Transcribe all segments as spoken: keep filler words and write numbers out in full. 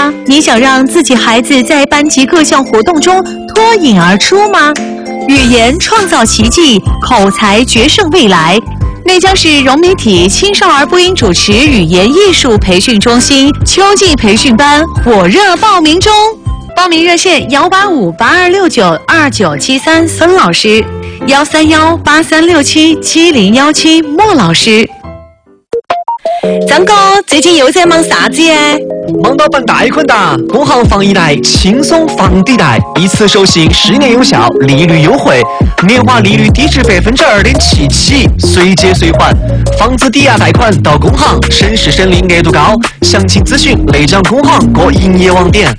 吗？你想让自己孩子在班级各项活动中脱颖而出吗？语言创造奇迹，口才决胜未来。内江市融媒体青少儿播音主持语言艺术培训中心秋季培训班火热报名中，报名热线幺八五八二六九二九七三孙老师，幺三幺八三六七七零幺七莫老师。 张哥，最近又在忙啥子耶？ 忙到办贷款哒！工行放一贷轻松房抵贷，一次授信十年有效，利率优惠，年化利率低至百分之二点七起，随借随还，房子抵押贷款到工行，省时省力，额度高。详情咨询内江工行各营业网点。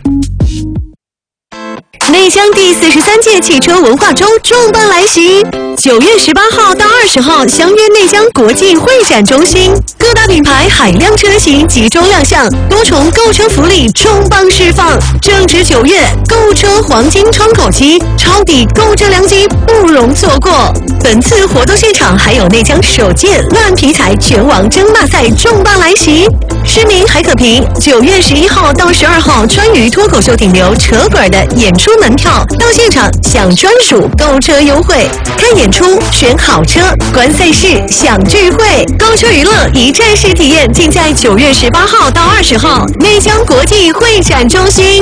内江第四十三届汽车文化周重磅来袭，九月十八号到二十号相约内江国际会展中心，各大品牌海量车型集中亮相，多重购车福利重磅释放。正值九月，购车黄金窗口期，抄底购车良机不容错过。本次活动现场还有内江首届乱皮彩拳王争霸赛重磅来袭，市民还可凭九月十一号到十二号川渝脱口秀顶流扯滚的演出门票到现场享专属购车优惠，看演出选好车，观赛事享聚会，购车娱乐一站式体验，尽在九月十八号到二十号内江国际会展中心。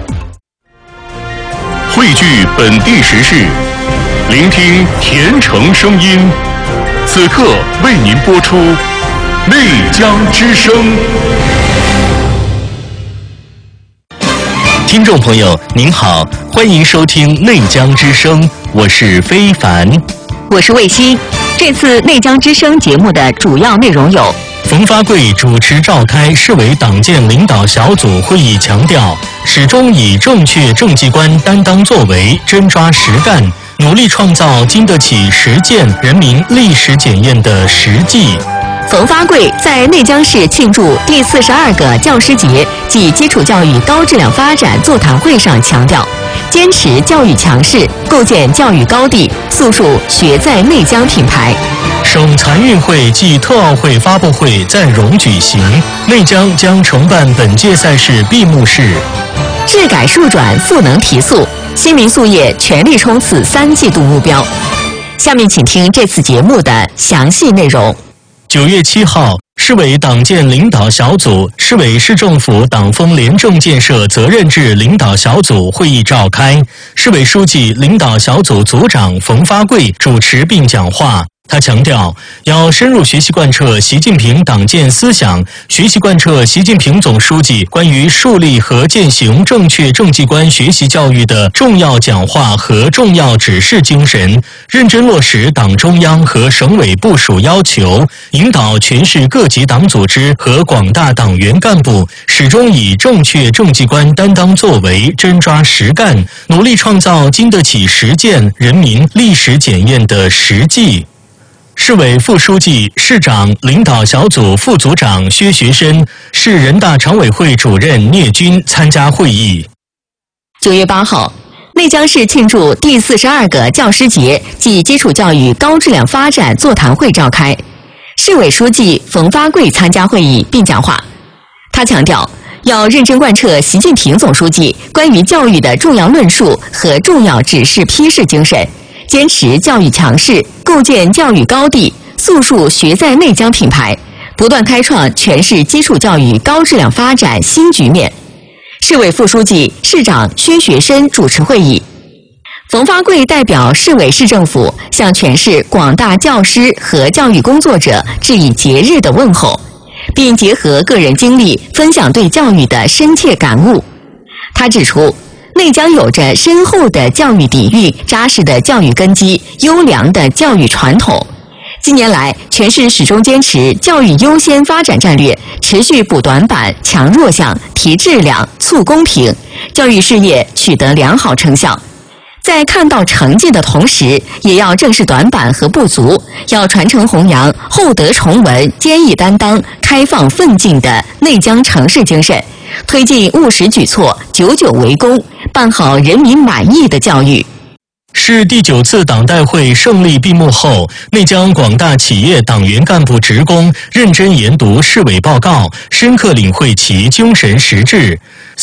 汇聚本地时事，聆听甜城声音。此刻为您播出内江之声。听众朋友您好，欢迎收听内江之声，我是非凡， 我是魏希。这次内江之声节目的主要内容有： 冯发贵主持召开市委党建领导小组会议，强调始终以正确政绩观担当作为，真抓实干，努力创造经得起实践、人民历史检验的实际。 冯发贵在内江市庆祝第四十二个教师节暨基础教育高质量发展座谈会上强调，坚持教育强势，构建教育高地，诉述学在内江品牌。 省残运会暨特奥会发布会在蓉举行，内江将承办本届赛事闭幕式。 治改数转，赋能提速，新民宿业全力冲刺三季度目标。下面请听这次节目的详细内容。 九月七号，市委党建领导小组、市委市政府党风廉政建设责任制领导小组会议召开，市委书记、领导小组组长冯发贵主持并讲话。他强调，要深入学习贯彻习近平党建思想，学习贯彻习近平总书记关于树立和践行正确政绩观学习教育的重要讲话和重要指示精神，认真落实党中央和省委部署要求，引导全市各级党组织和广大党员干部始终以正确政绩观担当作为，真抓实干，努力创造经得起实践、人民历史检验的实际。市委副书记、市长、领导小组副组长薛学深，市人大常委会主任聂军参加会议。 九月八号，内江市庆祝第四十二个教师节暨基础教育高质量发展座谈会召开，市委书记冯发贵参加会议并讲话。他强调，要认真贯彻习近平总书记关于教育的重要论述和重要指示批示精神，坚持教育强势，构建教育高地，诉述学在内江品牌，不断开创全市基础教育高质量发展新局面。市委副书记、市长薛学深主持会议。冯发贵代表市委市政府向全市广大教师和教育工作者致以节日的问候，并结合个人经历分享对教育的深切感悟。他指出，内江有着深厚的教育底蕴、扎实的教育根基、优良的教育传统。近年来，全市始终坚持教育优先发展战略，持续补短板、强弱项、提质量、促公平，教育事业取得良好成效。在看到成绩的同时，也要正视短板和不足，要传承弘扬厚德崇文、坚毅担当、开放奋进的内江城市精神，推进务实举措，久久为功，办好人民满意的教育。 市第九次党代会胜利闭幕后，内江广大企业党员干部职工认真研读市委报告，深刻领会其精神实质。